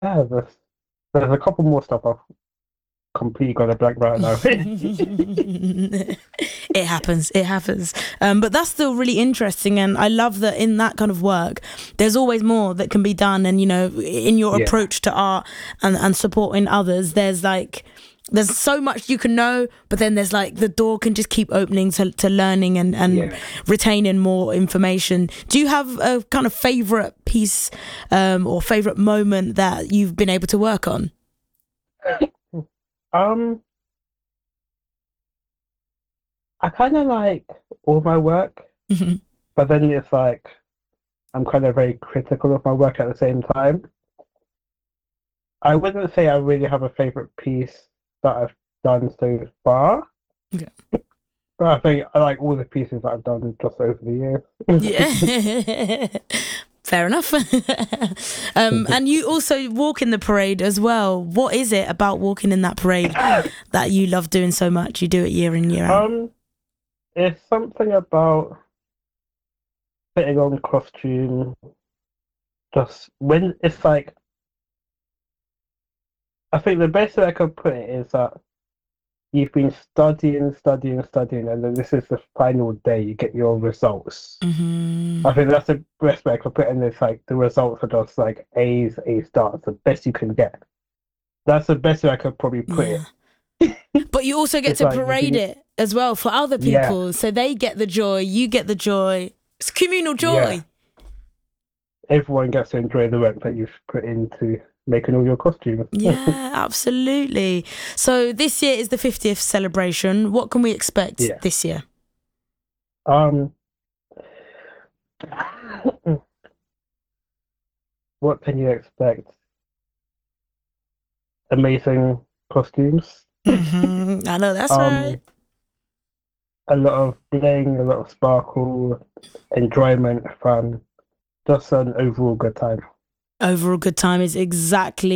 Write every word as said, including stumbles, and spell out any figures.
Yeah, there's, there's a couple more stuff I've completely got a blank right now. It happens, it happens. Um, but that's still really interesting, and I love that in that kind of work, there's always more that can be done. And you know, in your Yeah, approach to art and and supporting others, there's like there's so much you can know, but then there's like the door can just keep opening to, to learning and, and yeah. retaining more information. Do you have a kind of favorite piece um, or favorite moment that you've been able to work on? Um, I kind of like all my work, but then it's like I'm kind of very critical of my work at the same time. I wouldn't say I really have a favorite piece that I've done so far, Okay. but I think I like all the pieces that I've done just over the Yeah. Fair enough. um, years. and you also walk in the parade as well. What is it about walking in that parade that you love doing so much? You do it year in, year out. Um, it's something about putting on costume, just when it's like I think the best way I could put it is that you've been studying, studying, studying, and then this is the final day you get your results. Hmm. I think that's the best way I could put it, and it's like the results are just like A's, A stars, the best you can get. That's the best way I could probably put Yeah. it. But you also get It's to like you've parade been, it as well for other yeah, people. So they get the joy, you get the joy. It's communal yeah. joy. Everyone gets to enjoy the work that you've put into making all your costumes. Yeah, absolutely. So this year is the fiftieth celebration. What can we expect Yeah. this year? Um, what can you expect? Amazing costumes. Hmm. I know that's right. Um, a lot of bling, a lot of sparkle, enjoyment, fun, just an overall good time. Overall good time is exactly